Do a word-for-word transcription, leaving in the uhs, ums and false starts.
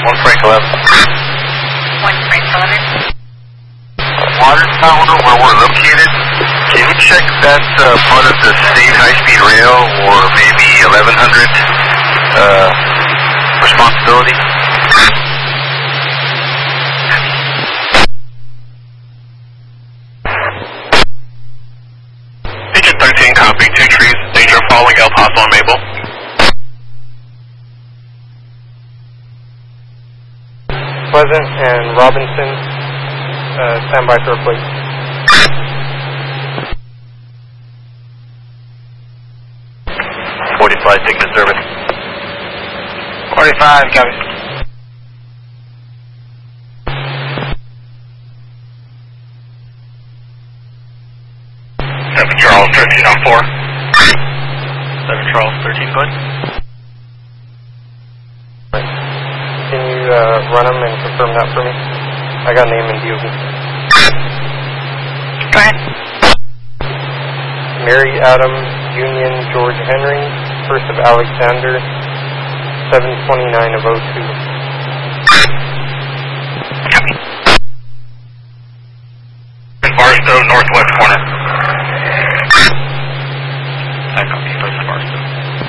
One Frank eleven. One Frank eleven. Water tower where we're located, can you check that uh, part of the state high-speed rail or maybe eleven hundred uh, responsibility? Agent thirteen, copy. Two trees, danger following El Paso and Maple. Pleasant and Robinson, uh, stand by for a plate. forty-five, taking the service. forty-five, copy. seven Charles, thirteen on four. seven Charles, thirteen, go ahead. Can you uh, run them and confirm that for me? I got name and D O B. Go ahead. Mary Adam Union George Henry, first of Alexander, seven twenty-nine of oh two. Copy. In Barstow, northwest corner. I copy, first Barstow.